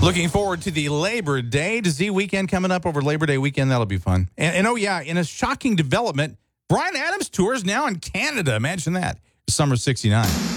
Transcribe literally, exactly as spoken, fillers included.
Looking forward to the Labor Day to Z weekend coming up over Labor Day weekend. That'll be fun. And, and oh, yeah, in a shocking development, Bryan Adams tours now in Canada. Imagine that. Summer sixty-nine.